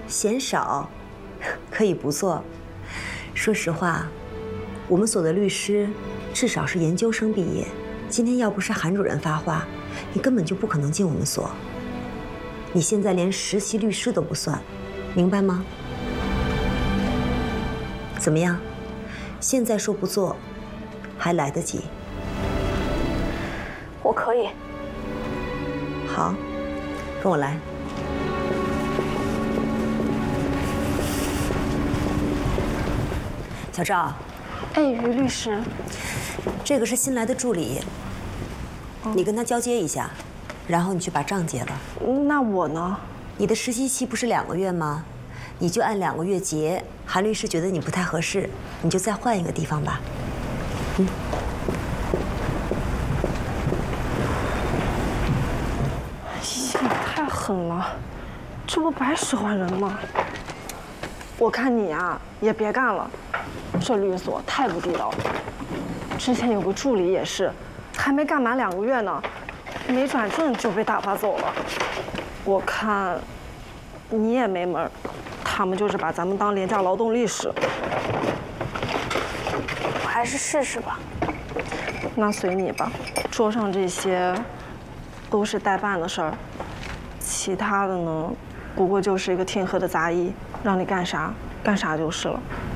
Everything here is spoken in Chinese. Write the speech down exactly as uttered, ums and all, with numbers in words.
嫌少，可以不做。说实话，我们所的律师至少是研究生毕业。今天要不是韩主任发话，你根本就不可能进我们所。你现在连实习律师都不算，明白吗？怎么样？现在说不做，还来得及。 我可以。 好，跟我来。小赵。 哎，于律师。 这个是新来的助理，你跟他交接一下，然后你去把账结了。 那我呢？ 你的实习期不是两个月吗？你就按两个月结。韩律师觉得你不太合适，你就再换一个地方吧。嗯。 也太狠了，这不白使唤人吗？我看你啊，也别干了，这律所太不地道了。之前有个助理也是，还没干满两个月呢，没转正就被打发走了。我看你也没门，他们就是把咱们当廉价劳动力使。 我还是试试吧。 那随你吧，桌上这些都是代办的事儿，其他的呢，不过就是一个听课的杂役，让你干啥干啥就是了。